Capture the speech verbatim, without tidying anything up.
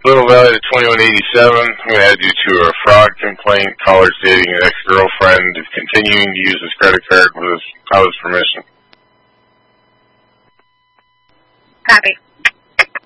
Little Valley to twenty-one eighty-seven. I'm going to add you to a fraud complaint. Caller's dating an ex-girlfriend, is continuing to use his credit card without his permission. Copy.